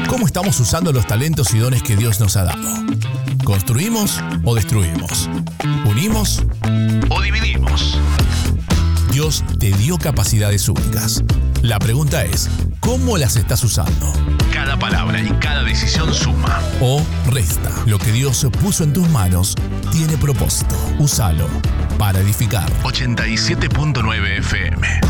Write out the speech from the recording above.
¿Cómo estamos usando los talentos y dones que Dios nos ha dado? ¿Construimos o destruimos? ¿Unimos o dividimos? Dios te dio capacidades únicas. La pregunta es, ¿cómo las estás usando? Cada palabra y cada decisión suma o resta. Lo que Dios puso en tus manos tiene propósito. Úsalo para edificar. 87.9 FM.